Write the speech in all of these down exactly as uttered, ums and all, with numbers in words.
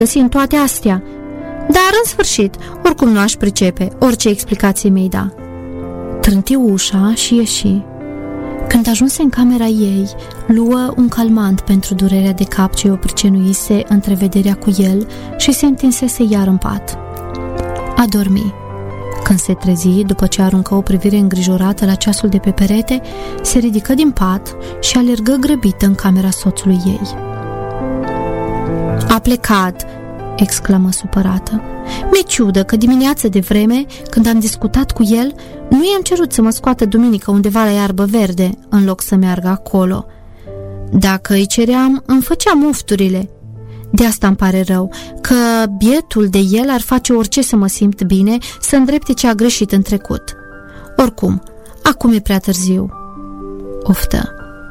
găsi în toate astea? Dar, în sfârșit, oricum nu aș pricepe orice explicație mi-ai da. Trânti ușa și ieși. Când ajunse în camera ei, luă un calmant pentru durerea de cap ce o pricinuise întrevederea cu el și se întinsese iar în pat. A dormi. Când se trezi, după ce aruncă o privire îngrijorată la ceasul de pe perete, se ridică din pat și alergă grăbită în camera soțului ei. A plecat, exclamă supărată. Mi-e ciudă că dimineața de vreme, când am discutat cu el, nu i-am cerut să mă scoată duminică undeva la iarbă verde, în loc să meargă acolo. Dacă îi ceream, îmi făcea mufturile. De asta îmi pare rău, că bietul de el ar face orice să mă simt bine, să îndrepte ce a greșit în trecut. Oricum, acum e prea târziu. Oftă.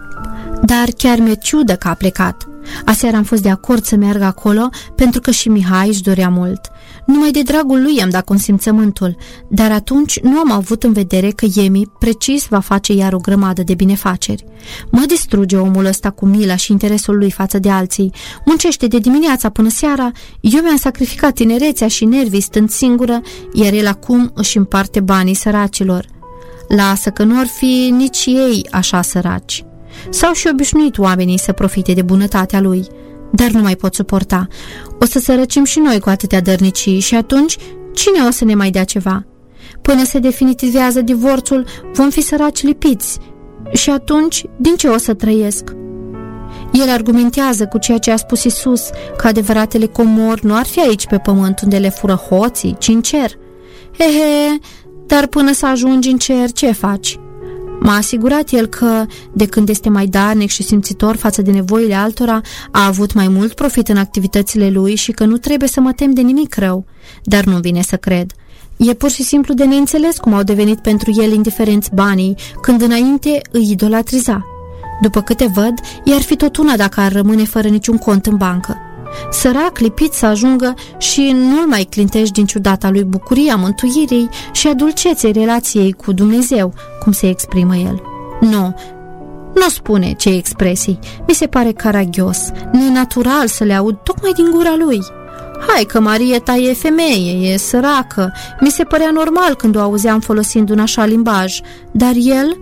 Dar chiar mi-e ciudă că a plecat. Aseară am fost de acord să meargă acolo, pentru că și Mihai își dorea mult. Numai de dragul lui am dat consimțământul, dar atunci nu am avut în vedere că Iemi precis va face iar o grămadă de binefaceri. Mă distruge omul ăsta cu mila și interesul lui față de alții. Muncește de dimineața până seara, eu mi-am sacrificat tinerețea și nervii stând singură, iar el acum își împarte banii săracilor. Lasă că nu ar fi nici ei așa săraci. S-au și obișnuit oamenii să profite de bunătatea lui, dar nu mai pot suporta. O să sărăcim și noi cu atâtea dărnicii și atunci cine o să ne mai dea ceva? Până se definitivează divorțul, vom fi săraci lipiți și atunci din ce o să trăiesc? El argumentează cu ceea ce a spus Iisus, că adevăratele comori nu ar fi aici pe pământ unde le fură hoții, ci în cer. Hehe, dar până să ajungi în cer, ce faci? M-a asigurat el că, de când este mai darnic și simțitor față de nevoile altora, a avut mai mult profit în activitățile lui și că nu trebuie să mă tem de nimic rău. Dar nu vine să cred. E pur și simplu de neînțeles cum au devenit pentru el indiferenți banii, când înainte îi idolatriza. După câte văd, i-ar fi tot una dacă ar rămâne fără niciun cont în bancă. Sărac, lipit să ajungă și nu-l mai clintești din ciudata lui bucuria mântuirii și a dulceței relației cu Dumnezeu, cum se exprimă el. Nu, nu spune ce expresii, mi se pare caragios, nenatural să le aud tocmai din gura lui. Hai că Marieta e femeie, e săracă, mi se părea normal când o auzeam folosind un așa limbaj, dar el...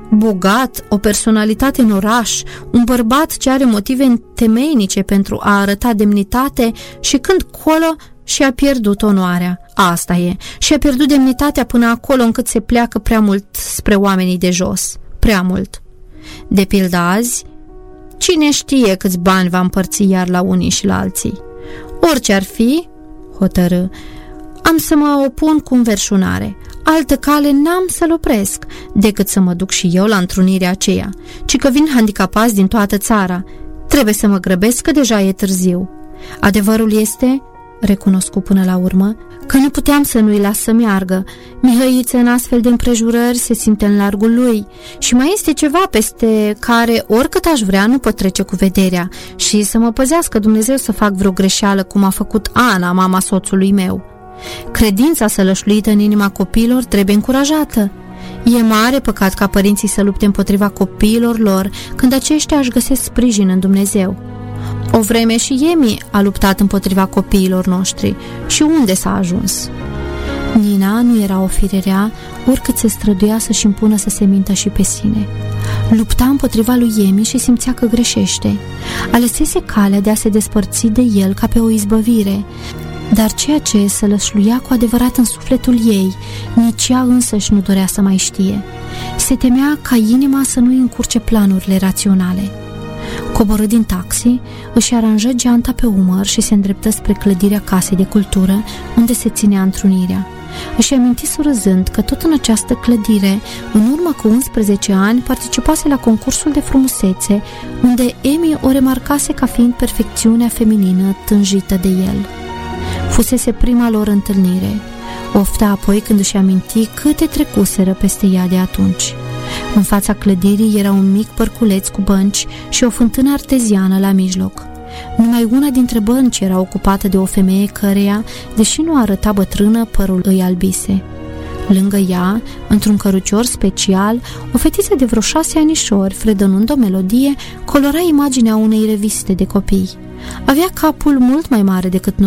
bogat, o personalitate în oraș, un bărbat ce are motive întemeinice pentru a arăta demnitate și când colo și-a pierdut onoarea. Asta e. Și-a pierdut demnitatea până acolo încât se pleacă prea mult spre oamenii de jos. Prea mult. De pildă azi, cine știe câți bani va împărți iar la unii și la alții. Orice ar fi, hotărâ, am să mă opun cu înverșunare. Altă cale n-am să-l opresc, decât să mă duc și eu la întrunirea aceea, ci că vin handicapați din toată țara. Trebuie să mă grăbesc că deja e târziu. Adevărul este, recunoscu până la urmă, că nu puteam să nu-i las să meargă. Mihăiță în astfel de împrejurări se simte în largul lui și mai este ceva peste care oricât aș vrea nu pot trece cu vederea și să mă păzească Dumnezeu să fac vreo greșeală cum a făcut Ana, mama soțului meu. Credința sălășluită în inima copiilor trebuie încurajată. E mare păcat ca părinții să lupte împotriva copiilor lor când aceștia își găsesc sprijin în Dumnezeu. O vreme și Iemi a luptat împotriva copiilor noștri și unde s-a ajuns? Nina nu era o firerea, oricât se străduia să-și impună să se mintă și pe sine. Lupta împotriva lui Iemi și simțea că greșește. Alesese calea de a se despărți de el ca pe o izbăvire, dar ceea ce sălășluia cu adevărat în sufletul ei, nici ea însăși nu dorea să mai știe. Se temea ca inima să nu-i încurce planurile raționale. Coborâ din taxi, își aranjă geanta pe umăr și se îndreptă spre clădirea casei de cultură, unde se ținea întrunirea. Își aminti surâzând că tot în această clădire, în urmă cu unsprezece ani, participase la concursul de frumusețe, unde Emi o remarcase ca fiind perfecțiunea feminină tânjită de el. Fusese prima lor întâlnire. Ofta apoi când își aminti câte trecuseră peste ea de atunci. În fața clădirii era un mic părculeț cu bănci și o fântână arteziană la mijloc. Numai una dintre bănci era ocupată de o femeie căreia, deși nu arăta bătrână, părul îi albise. Lângă ea, într-un cărucior special, o fetiță de vreo șase anișori, fredănând o melodie, colora imaginea unei reviste de copii. Avea capul mult mai mare decât